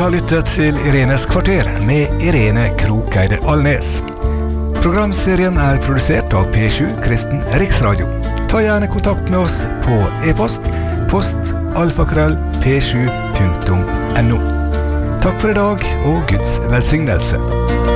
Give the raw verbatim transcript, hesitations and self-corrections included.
har lyttet til Irenes kvarter med Irene Krokeide Alnes. Programserien er produsert av P sju Kristen Riksradio. Ta gjerne kontakt med oss på e-post, post alfakrøll p sju punktum n o. Takk for i dag og Guds velsignelse.